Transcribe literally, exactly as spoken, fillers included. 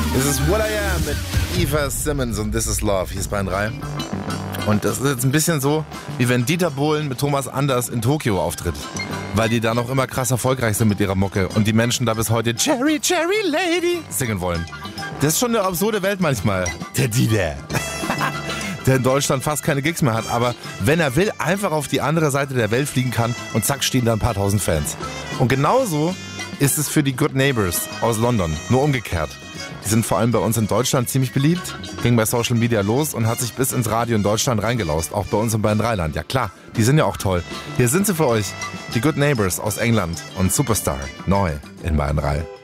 Das ist What I Am mit Eva Simmons und This Is Love. Hier ist Bayern drei. Und das ist jetzt ein bisschen so, wie wenn Dieter Bohlen mit Thomas Anders in Tokio auftritt. Weil die da noch immer krass erfolgreich sind mit ihrer Mucke und die Menschen da bis heute Cherry, Cherry Lady singen wollen. Das ist schon eine absurde Welt manchmal. Der Dieter. Der in Deutschland fast keine Gigs mehr hat, aber wenn er will, einfach auf die andere Seite der Welt fliegen kann und zack, stehen da ein paar tausend Fans. Und genauso ist es für die Good Neighbors aus London, nur umgekehrt. Die sind vor allem bei uns in Deutschland ziemlich beliebt, ging bei Social Media los und hat sich bis ins Radio in Deutschland reingelaust, auch bei uns in Bayern Dreiland. Ja klar, die sind ja auch toll. Hier sind sie für euch, die Good Neighbors aus England und Superstar, neu in Bayern drei.